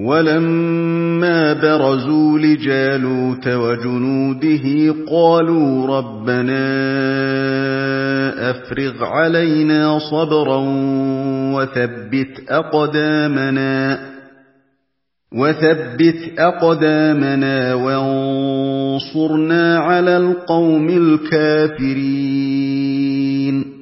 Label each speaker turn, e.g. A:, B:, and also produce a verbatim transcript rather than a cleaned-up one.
A: وَلَمَّا بَرَزُوا لِجَالُوتَ وَجُنُودِهِ قَالُوا رَبَّنَا أَفْرِغْ عَلَيْنَا صَبْرًا وَثَبِّتْ أَقْدَامَنَا وَثَبِّتْ أَقْدَامَنَا وَانصُرْنَا عَلَى الْقَوْمِ الْكَافِرِينَ